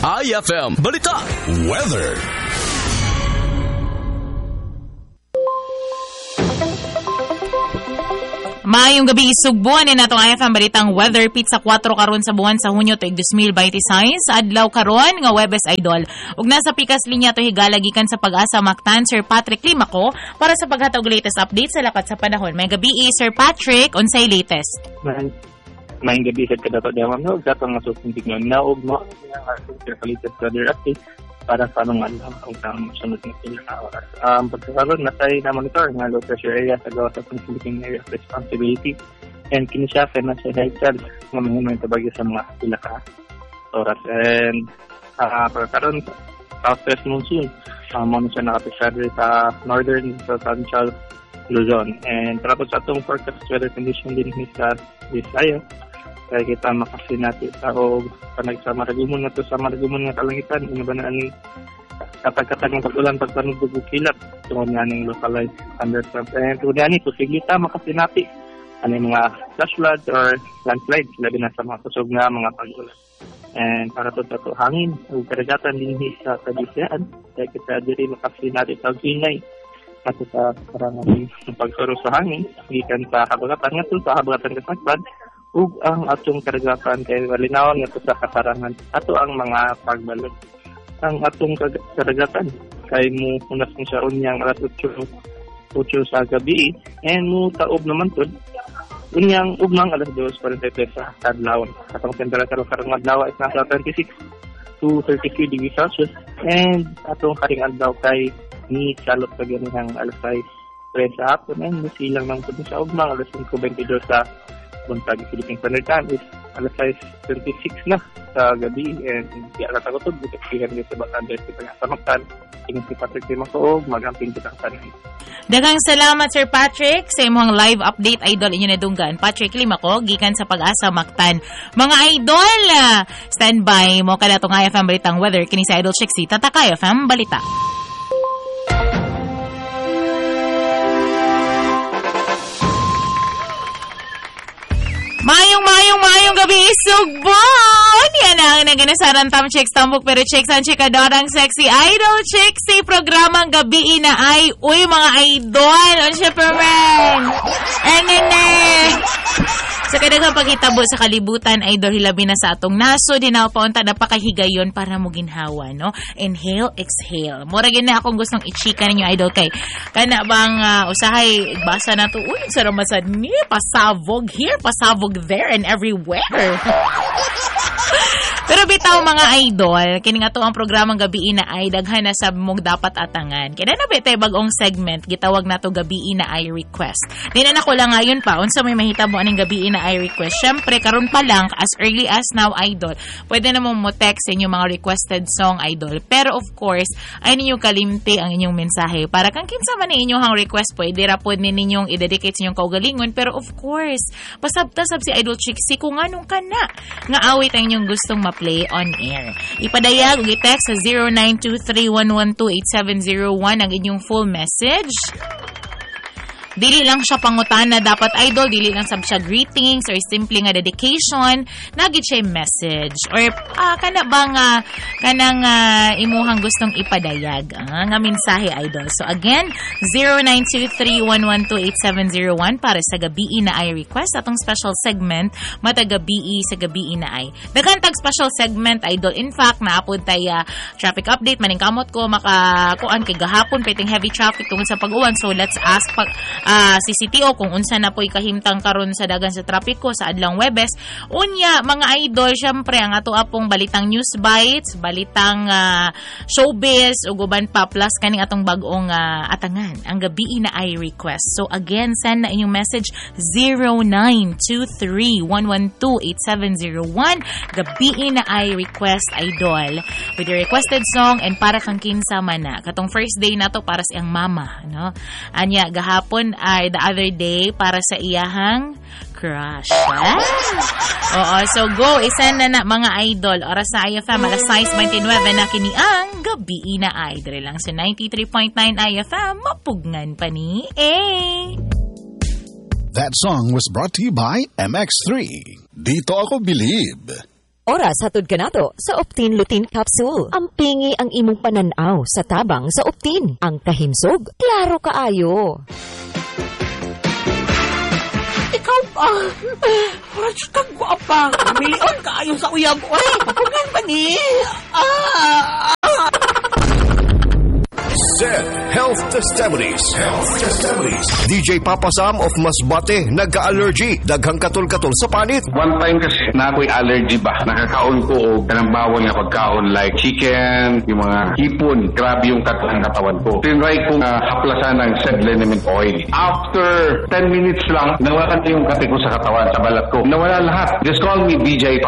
IFM Balita Weather. Maayong gabi isugbuan ni natong IFM Balitang Weather pizza 4 karon sa buwan sa Hunyo tuig 2026 sa adlaw karon nga Webes Idol. Ug nasa pikas linya to higala gikan sa Pag-asa Mactan Sir Patrick Limaco para sa paghatag og latest update sa lakat sa panahon. May gabi Sir Patrick, unsay latest? May gabi sa kadato diamam no sa nga susunod na og mo ang circulated weather update para sa mga ang sunod na oras. Pagkakaroon na tayo na monitor ng low pressure area sa gawa sa Philippine Area of Responsibility and kinisyafe na sa high charge ng mga momento bagyo sa mga ilaka oras. And pagkakaroon southwest monsoon, muna siya nakapisyado sa northern sa central Luzon. And para po sa itong forecast weather condition din sa Visayas, kaya kita makasinati sa o panag sa maragumon na to sa maragumon nga kalangitan ino ba na ani katag-katag ng pag-ulan pagpanudog og kilat tungod nga ning localized thunderstorms and tungod ani posible ta makasinati ani mga flash floods or landslides labi na sa mga kusog nga mga pag-ulan. And para to sa hangin ug karagatan dinhi sa Kabisayaan kaya kita diri makasinati sa Ginay at sa karangan ng pagsuro sa hangin gikan sa habagatan ngadto sa habagatan sa Sakbad ug ang atong karagatan kay malinawon ngadto sa kasarangan ato ang mga pagbalod. Ang atong karagatan kay mo unas ni siya unyang alas 8 sa gabi and mo taob naman pod unyang ugmang alas 2:43 sa adlaw. Atong temperature karong adlaw is nasa 26 to 33 degrees Celsius and atong karing adlaw kay ni salot sa ganihang alas 6 sa hapon and musilang ng pod sa ugmang alas 5:22 sa buntag. Philippine Standard Time is alas 6:26 na sa gabi and di alas agotod butik siya sa Batangas sa Mactan tingin si Patrick Limaco magamping kita sa tanan. Daghang salamat Sir Patrick sa imong live update idol inyo nadunggan. Patrick Limaco gikan sa Pag-asa Mactan. Mga idol, standby mo kada tong IFM Balitang Weather kini sa Idol Chixie Tatak IFM Balita. Mayong gabi isugboon! Yan ang naganasaran tam chicks, tambok pero chicks ang chikadorang sexy idol chicks sa programang gabi na ay mga idol on Superman! Sa kadagang paghitabo sa kalibutan, idol hilabi na sa atong naso, dinapaunta na pakahigayon para mo ginhawa, no? Inhale, exhale. Mura gina akong gustong i-chika ninyo, idol, kay kana bang usahay, basa na to, saramasad ni, pasabog here, pasabog there, and everywhere. Pero bitaw mga idol, kini nga to ang programang gabi na ay daghan na sa mong dapat atangan. Kaya na bitay bagong segment, gitawag na to gabi na ay request. Dinan ako lang ngayon pa, unsa may mahitabo aning gabi na ay request. Syempre, karon pa lang, as early as now, idol, pwede na mong mo-text sa inyong mga requested song, idol. Pero of course, ay ninyo kalimti ang inyong mensahe. Para kang kinsa man ni inyong request, pwede ra po ninyong i-dedicate sa inyong kaugalingon. Pero of course, pasabtasab si Idol Chixie kung anong kana nga awit ang inyong gustong ma-play on air. Ipadayag o i-text sa 0923-112-8701 ang inyong full message. Dili lang siya pangutana dapat idol, dili lang sab siya greetings or simple nga dedication, nagit siya message or kana bang kanang imuhang gustong ipadayag nga mensahe idol. So again, 0923-112-8701 para sa gabi na ay request atong special segment matagabi sa gabi na ay. Daghan tag special segment idol. In fact, naapod tay traffic update maning kamot ko makakuan kay gahapon piting heavy traffic tungod sa pag-uwan. So let's ask si CTO kung unsa na po'y kahimtang karon sa dagan sa trapiko sa adlang Webes. Unya, mga idol, syempre, ang ato apong balitang news bites, balitang showbiz, uguban pa, plus kaning atong bagong atangan. Ang gabi na ay request. So again, send na inyong message 0923-112-8701. Gabi na ay request, idol. With your requested song and para kang kinsa man na. Katong first day na to para sa iyang mama, no? Anya, gahapon ay the other day para sa iyahang crush. Oo, so go, isend na mga idol. Oras na IFM, alas 6:29 na kini ang gabi na ay. Dire lang sa 93.9 IFM, mapugngan pa ni That song was brought to you by MX3. Dito ako believe. Oras hatod kanato sa Optin Lutein Capsule. Ampingi ang imong pananaw sa tabang sa Optin. Ang kahimsog, klaro kaayo. Ikaw pa. Oras kang guwapa. Milion kaayo sa uyab. Ay, papungan ba ni? Zed Health Testimonies. DJ Papa Sam of Masbate nagka-allergy. Daghang katol-katol sa panit. One time kasi na ako'y allergy ba? Nakakaon ko o kanang bawal nga pagkaon like chicken, yung mga hipon. Grabe yung katawan ko. Tinry kong haplasan ng Zed Liniment Oil. After 10 minutes lang, nawala yung kate ko sa katawan, sa balat ko. Nawala lahat. Just call me DJ